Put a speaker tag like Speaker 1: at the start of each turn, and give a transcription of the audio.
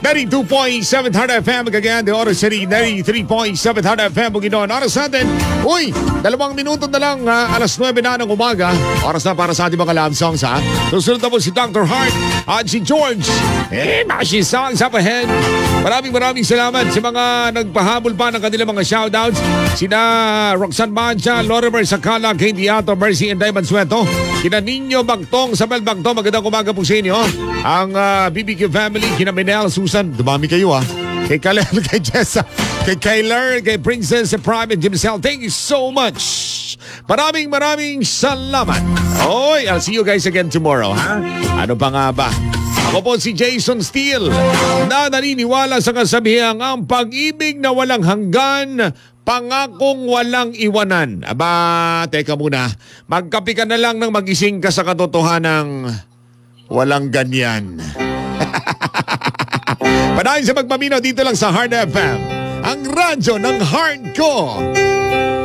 Speaker 1: 92.7 Hard FM, Cagayan de Oro City, 93.7 Hard FM, Bukidnon. Oras natin, 2 minuto na lang, alas 9 na ng umaga. Oras na para sa ating mga love songs, ha? Susunod na po si Dr. Hart at si George. Mashi songs up ahead. Maraming salamat sa mga nagpahabol pa ng kanilang mga shoutouts. Sina Roxanne Mancha, Lorimer Sakala, Katie Ato, Mercy and Diamond Sueto. Kina Nino Bagtong, Sabel Bagtong, magandang umaga po sa inyo. Ang BBQ family, kina Menel, Susan, dumami kayo kay Kalel, kay Jessa, kay Kyler, kay Princess, Prime, and Jimsel. Thank you so much. Maraming salamat. Oy, I'll see you guys again tomorrow, ha? Ano pa nga ba? Ako po si Jason Steele na naniniwala sa kasabihang ang pag-ibig na walang hanggan, pangakong walang iwanan. Aba, teka muna. Magkape ka na lang ng magising ka sa katotohanang walang ganyan. Panahin sa magpaminaw dito lang sa Hard FM, ang radyo ng heart ko.